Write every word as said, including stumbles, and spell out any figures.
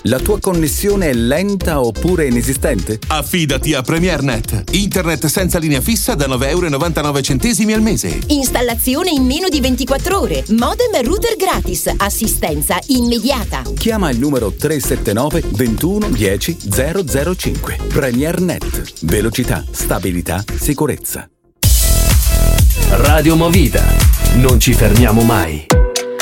La tua connessione è lenta oppure inesistente? Affidati a PremierNet. Internet senza linea fissa da nove virgola novantanove euro al mese. Installazione in meno di ventiquattro ore. Modem e router gratis. Assistenza immediata. Chiama il numero tre sette nove ventuno dieci zero zero cinque. PremierNet. Velocità, stabilità, sicurezza. Radio Movida. Non ci fermiamo mai.